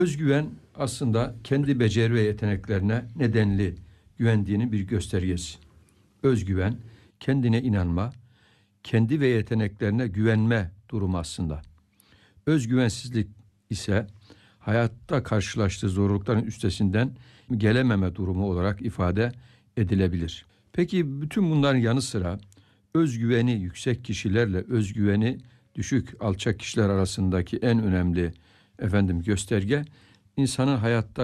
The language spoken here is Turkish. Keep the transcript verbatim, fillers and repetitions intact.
Özgüven aslında kendi beceri ve yeteneklerine nedenli güvendiğinin bir göstergesi. Özgüven, kendine inanma, kendi ve yeteneklerine güvenme durumu aslında. Özgüvensizlik ise hayatta karşılaştığı zorlukların üstesinden gelememe durumu olarak ifade edilebilir. Peki bütün bunların yanı sıra özgüveni yüksek kişilerle özgüveni düşük alçak kişiler arasındaki en önemli efendim gösterge insanın hayatta